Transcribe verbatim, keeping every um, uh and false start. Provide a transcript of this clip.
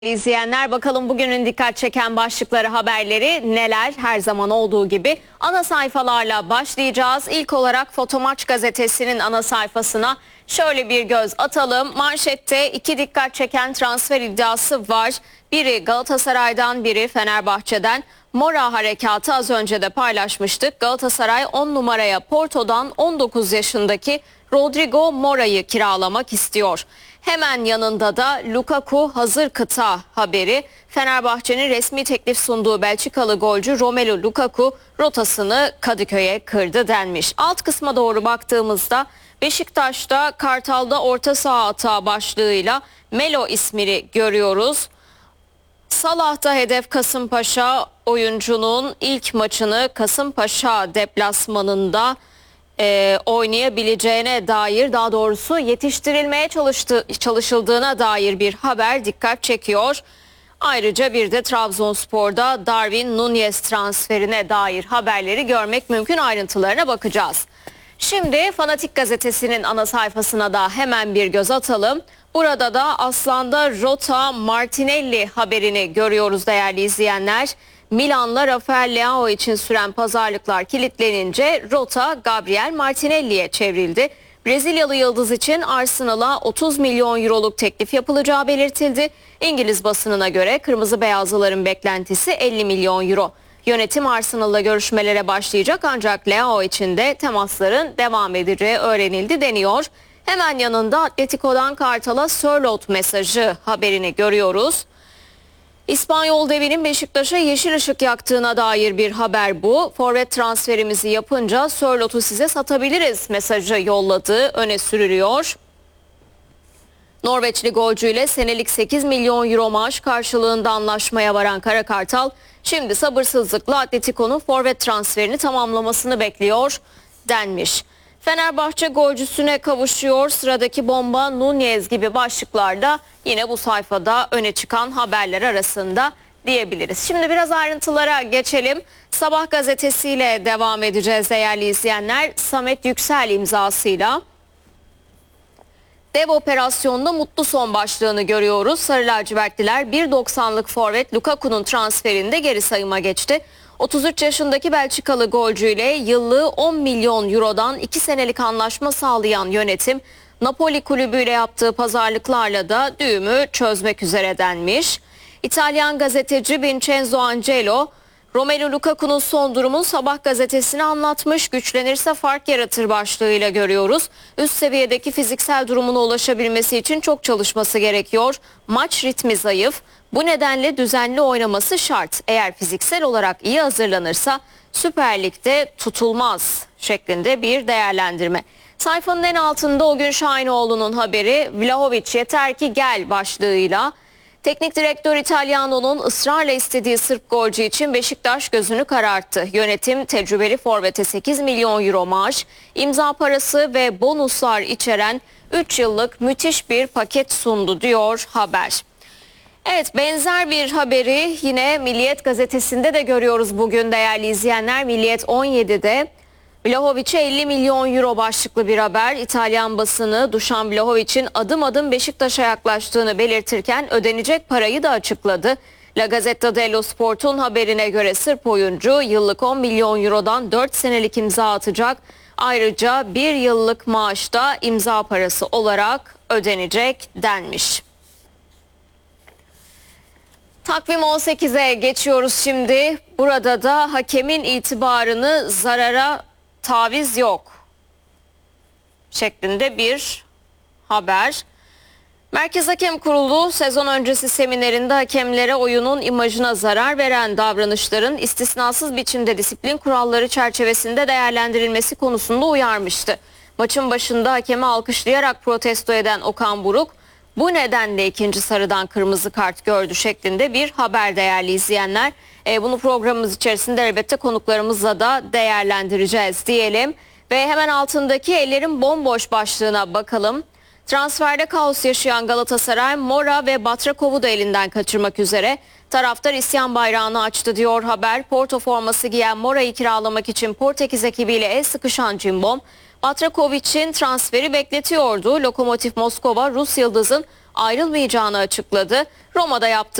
İzleyenler, bakalım bugünün dikkat çeken başlıkları, haberleri neler? Her zaman olduğu gibi ana sayfalarla başlayacağız. İlk olarak Fotomaç gazetesinin ana sayfasına şöyle bir göz atalım. Manşette iki dikkat çeken transfer iddiası var. Biri Galatasaray'dan, biri Fenerbahçe'den. Mora harekatı az önce de paylaşmıştık. Galatasaray on numaraya Porto'dan on dokuz yaşındaki Rodrigo Mora'yı kiralamak istiyor. Hemen yanında da Lukaku hazır kıta haberi. Fenerbahçe'nin resmi teklif sunduğu Belçikalı golcü Romelu Lukaku rotasını Kadıköy'e kırdı denmiş. Alt kısma doğru baktığımızda Beşiktaş'ta Kartal'da orta saha atağı başlığıyla Melo ismini görüyoruz. Salah'ta hedef Kasımpaşa, oyuncunun ilk maçını Kasımpaşa deplasmanında e, oynayabileceğine dair, daha doğrusu yetiştirilmeye çalıştı, çalışıldığına dair bir haber dikkat çekiyor. Ayrıca bir de Trabzonspor'da Darwin Núñez transferine dair haberleri görmek mümkün, ayrıntılarına bakacağız. Şimdi Fanatik gazetesinin ana sayfasına da hemen bir göz atalım. Burada da Aslan'da Rota Martinelli haberini görüyoruz değerli izleyenler. Milan'la Rafael Leao için süren pazarlıklar kilitlenince rota Gabriel Martinelli'ye çevrildi. Brezilyalı yıldız için Arsenal'a otuz milyon euroluk teklif yapılacağı belirtildi. İngiliz basınına göre Kırmızı Beyazlıların beklentisi elli milyon euro. Yönetim Arsenal'la görüşmelere başlayacak, ancak Leao için de temasların devam edeceği öğrenildi deniyor. Hemen yanında Atletico'dan Kartal'a Sörloth mesajı haberini görüyoruz. İspanyol devinin Beşiktaş'a yeşil ışık yaktığına dair bir haber bu. Forvet transferimizi yapınca Sörloth'u size satabiliriz mesajı yolladığı öne sürülüyor. Norveçli golcüyle senelik sekiz milyon euro maaş karşılığında anlaşmaya varan Kara Kartal, şimdi sabırsızlıkla Atletico'nun forvet transferini tamamlamasını bekliyor denmiş. Fenerbahçe golcüsüne kavuşuyor, sıradaki bomba Núñez gibi başlıklarda yine bu sayfada öne çıkan haberler arasında diyebiliriz. Şimdi biraz ayrıntılara geçelim. Sabah gazetesiyle devam edeceğiz değerli izleyenler. Samet Yüksel imzasıyla dev operasyonda mutlu son başlığını görüyoruz. Sarı lacivertliler bir doksanlık forvet Lukaku'nun transferinde geri sayıma geçti. otuz üç yaşındaki Belçikalı golcüyle yıllığı on milyon eurodan iki senelik anlaşma sağlayan yönetim, Napoli kulübüyle yaptığı pazarlıklarla da düğümü çözmek üzere denmiş. İtalyan gazeteci Vincenzo Angelo, Romelu Lukaku'nun son durumunu Sabah gazetesine anlatmış. Güçlenirse fark yaratır başlığıyla görüyoruz. Üst seviyedeki fiziksel durumuna ulaşabilmesi için çok çalışması gerekiyor. Maç ritmi zayıf. Bu nedenle düzenli oynaması şart. Eğer fiziksel olarak iyi hazırlanırsa Süper Lig'de tutulmaz şeklinde bir değerlendirme. Sayfanın en altında o gün Şahinoğlu'nun haberi, Vlahovic yeter ki gel başlığıyla. Teknik direktör İtalyano'nun ısrarla istediği Sırp golcü için Beşiktaş gözünü kararttı. Yönetim tecrübeli forvete sekiz milyon euro maaş, imza parası ve bonuslar içeren üç yıllık müthiş bir paket sundu diyor haber. Evet, benzer bir haberi yine Milliyet gazetesinde de görüyoruz bugün değerli izleyenler. Milliyet on yedide Vlahovic'e elli milyon euro başlıklı bir haber. İtalyan basını Dušan Vlahovic'in adım adım Beşiktaş'a yaklaştığını belirtirken ödenecek parayı da açıkladı. La Gazzetta dello Sport'un haberine göre Sırp oyuncu yıllık on milyon eurodan dört senelik imza atacak. Ayrıca bir yıllık maaş da imza parası olarak ödenecek denmiş. Takvim on sekize geçiyoruz şimdi. Burada da hakemin itibarını zarara taviz yok şeklinde bir haber. Merkez Hakem Kurulu sezon öncesi seminerinde hakemlere oyunun imajına zarar veren davranışların istisnasız biçimde disiplin kuralları çerçevesinde değerlendirilmesi konusunda uyarmıştı. Maçın başında hakemi alkışlayarak protesto eden Okan Buruk, bu nedenle ikinci sarıdan kırmızı kart gördü şeklinde bir haber değerli izleyenler. E, bunu programımız içerisinde elbette konuklarımızla da değerlendireceğiz diyelim. Ve hemen altındaki ellerin bomboş başlığına bakalım. Transferde kaos yaşayan Galatasaray, Mora ve Batrakov'u da elinden kaçırmak üzere. Taraftar isyan bayrağını açtı diyor haber. Porto forması giyen Mora'yı kiralamak için Portekiz ekibiyle el sıkışan Cimbom, Batrakovic'in transferi bekletiyordu. Lokomotiv Moskova, Rus yıldızın ayrılmayacağını açıkladı. Roma'da yaptığı